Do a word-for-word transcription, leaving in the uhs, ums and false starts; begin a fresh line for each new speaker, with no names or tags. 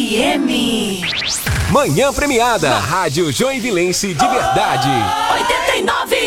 M.
Manhã premiada. Rádio Joinvilense de verdade.
oitenta e nove